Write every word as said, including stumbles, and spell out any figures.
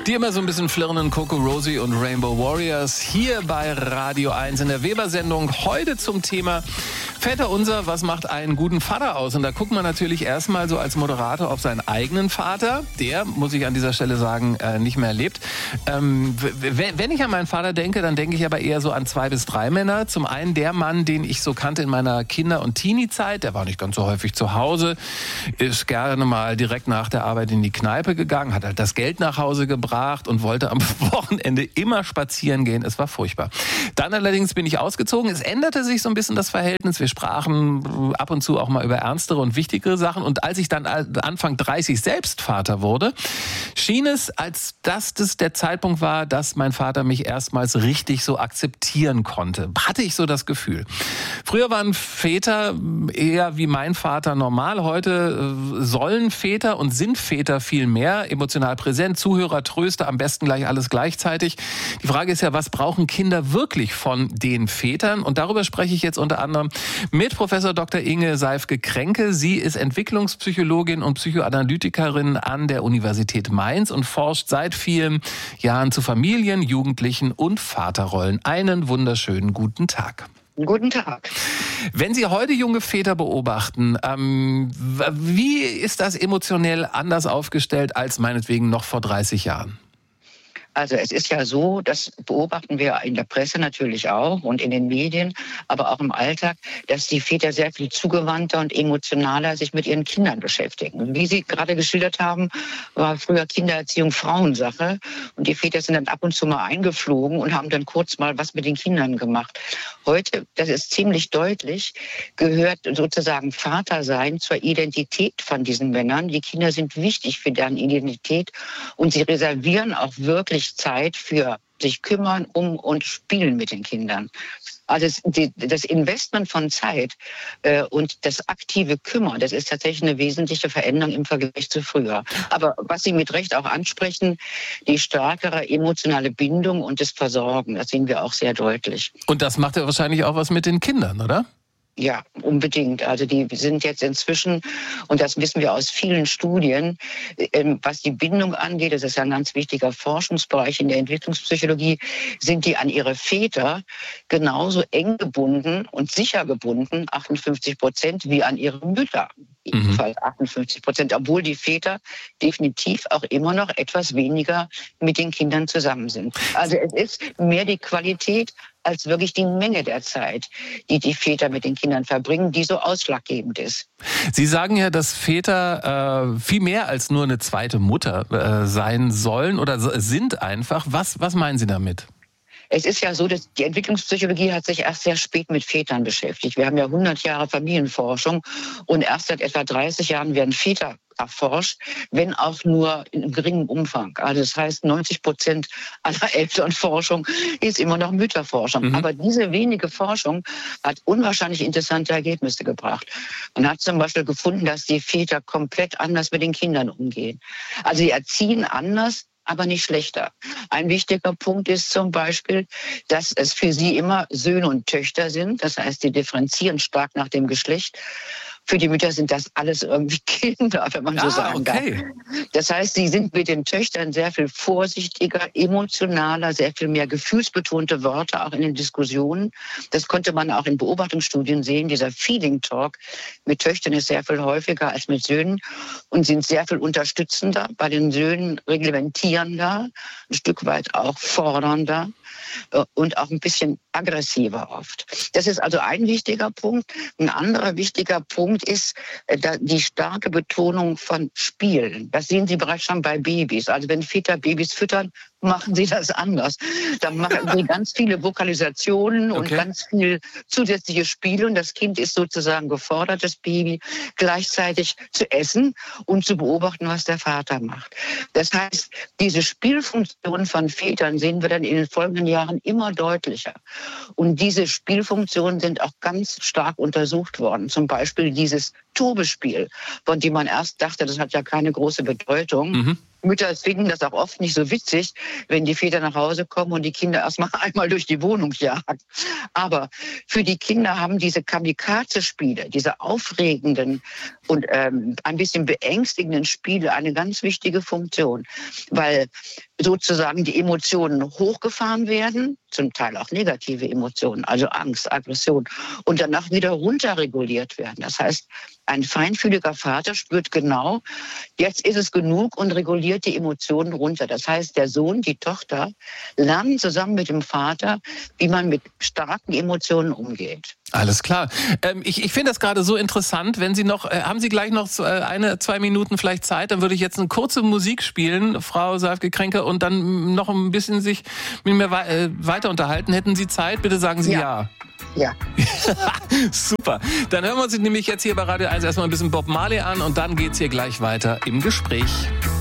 Die immer so ein bisschen flirrenden Coco Rosie und Rainbow Warriors hier bei Radio eins in der Weber-Sendung. Heute zum Thema Väterunser, was macht einen guten Vater aus? Und da guckt man natürlich erstmal so als Moderator auf seinen eigenen Vater. Der, muss ich an dieser Stelle sagen, äh, nicht mehr lebt. Ähm, wenn ich an meinen Vater denke, dann denke ich aber eher so an zwei bis drei Männer. Zum einen der Mann, den ich so kannte in meiner Kinder- und Teenie-Zeit. Der war nicht ganz so häufig zu Hause, ist gerne mal direkt nach der Arbeit in die Kneipe gegangen, hat halt das Geld nach Hause gebracht und wollte am Wochenende immer spazieren gehen. Es war furchtbar. Dann allerdings bin ich ausgezogen. Es änderte sich so ein bisschen das Verhältnis. Wir sprachen ab und zu auch mal über ernstere und wichtigere Sachen. Und als ich dann Anfang dreißig selbst Vater wurde, schien es, als dass das der Zeitpunkt war, dass mein Vater mich erstmals richtig so akzeptieren konnte. Hatte ich so das Gefühl. Früher waren Väter eher wie mein Vater normal. Heute sollen Väter und sind Väter viel mehr. Emotional präsent, Zuhörer, Tröster, am besten gleich alles gleichzeitig. Die Frage ist ja, was brauchen Kinder wirklich von den Vätern? Und darüber spreche ich jetzt unter anderem mit Professor Doktor Inge Seifke-Kränke. Sie ist Entwicklungspsychologin und Psychoanalytikerin an der Universität Mainz und forscht seit vielen Jahren zu Familien, Jugendlichen und Vaterrollen. Einen wunderschönen guten Tag. Guten Tag. Wenn Sie heute junge Väter beobachten, ähm, wie ist das emotionell anders aufgestellt als meinetwegen noch vor dreißig Jahren? Also es ist ja so, das beobachten wir in der Presse natürlich auch und in den Medien, aber auch im Alltag, dass die Väter sehr viel zugewandter und emotionaler sich mit ihren Kindern beschäftigen. Wie Sie gerade geschildert haben, war früher Kindererziehung Frauensache und die Väter sind dann ab und zu mal eingeflogen und haben dann kurz mal was mit den Kindern gemacht. Heute, das ist ziemlich deutlich, gehört sozusagen Vatersein zur Identität von diesen Männern. Die Kinder sind wichtig für deren Identität und sie reservieren auch wirklich Zeit für sich kümmern, um und spielen mit den Kindern. Also das, die, das Investment von Zeit äh, und das aktive Kümmern, das ist tatsächlich eine wesentliche Veränderung im Vergleich zu früher. Aber was Sie mit Recht auch ansprechen, die stärkere emotionale Bindung und das Versorgen, das sehen wir auch sehr deutlich. Und das macht ja wahrscheinlich auch was mit den Kindern, oder? Ja, unbedingt. Also die sind jetzt inzwischen, und das wissen wir aus vielen Studien, was die Bindung angeht, das ist ja ein ganz wichtiger Forschungsbereich in der Entwicklungspsychologie, sind die an ihre Väter genauso eng gebunden und sicher gebunden, achtundfünfzig Prozent, wie an ihre Mütter. Ebenfalls achtundfünfzig Prozent, obwohl die Väter definitiv auch immer noch etwas weniger mit den Kindern zusammen sind. Also es ist mehr die Qualität als wirklich die Menge der Zeit, die die Väter mit den Kindern verbringen, die so ausschlaggebend ist. Sie sagen ja, dass Väter äh, viel mehr als nur eine zweite Mutter äh, sein sollen oder sind einfach. Was, was meinen Sie damit? Es ist ja so, dass die Entwicklungspsychologie hat sich erst sehr spät mit Vätern beschäftigt. Wir haben ja hundert Jahre Familienforschung und erst seit etwa dreißig Jahren werden Väter erforscht, wenn auch nur in geringem Umfang. Also das heißt, neunzig Prozent aller Elternforschung ist immer noch Mütterforschung. Mhm. Aber diese wenige Forschung hat unwahrscheinlich interessante Ergebnisse gebracht. Man hat zum Beispiel gefunden, dass die Väter komplett anders mit den Kindern umgehen. Also sie erziehen anders, aber nicht schlechter. Ein wichtiger Punkt ist zum Beispiel, dass es für sie immer Söhne und Töchter sind. Das heißt, sie differenzieren stark nach dem Geschlecht. Für die Mütter sind das alles irgendwie Kinder, wenn man so ah, sagen okay. darf. Das heißt, sie sind mit den Töchtern sehr viel vorsichtiger, emotionaler, sehr viel mehr gefühlsbetonte Wörter, auch in den Diskussionen. Das konnte man auch in Beobachtungsstudien sehen. Dieser Feeling Talk mit Töchtern ist sehr viel häufiger als mit Söhnen und sind sehr viel unterstützender, bei den Söhnen reglementierender, ein Stück weit auch fordernder und auch ein bisschen aggressiver oft. Das ist also ein wichtiger Punkt. Ein anderer wichtiger Punkt ist die starke Betonung von Spielen. Das sehen Sie bereits schon bei Babys. Also wenn Väter Babys füttern, machen sie das anders. Dann machen sie ganz viele Vokalisationen okay. und ganz viel zusätzliche Spiele. Und das Kind ist sozusagen gefordert, das Baby, gleichzeitig zu essen und zu beobachten, was der Vater macht. Das heißt, diese Spielfunktion von Vätern sehen wir dann in den folgenden Jahren immer deutlicher. Und diese Spielfunktionen sind auch ganz stark untersucht worden. Zum Beispiel dieses Tobespiel, von dem man erst dachte, das hat ja keine große Bedeutung. Mhm. Mütter finden das auch oft nicht so witzig, wenn die Väter nach Hause kommen und die Kinder erstmal einmal durch die Wohnung jagen. Aber für die Kinder haben diese Kamikaze-Spiele, diese aufregenden und ähm, ein bisschen beängstigenden Spiele eine ganz wichtige Funktion, weil sozusagen die Emotionen hochgefahren werden, zum Teil auch negative Emotionen, also Angst, Aggression, und danach wieder runterreguliert werden. Das heißt, ein feinfühliger Vater spürt genau, jetzt ist es genug und reguliert die Emotionen runter. Das heißt, der Sohn, die Tochter lernen zusammen mit dem Vater, wie man mit starken Emotionen umgeht. Alles klar. Ähm, ich ich finde das gerade so interessant. Wenn Sie noch, äh, haben Sie gleich noch so, äh, eine, zwei Minuten vielleicht Zeit, dann würde ich jetzt eine kurze Musik spielen, Frau Safke-Kränke, und dann noch ein bisschen sich mit mir we- äh, weiter unterhalten. Hätten Sie Zeit? Bitte sagen Sie ja. Ja. Ja. Super. Dann hören wir uns nämlich jetzt hier bei Radio eins erstmal ein bisschen Bob Marley an und dann geht's hier gleich weiter im Gespräch.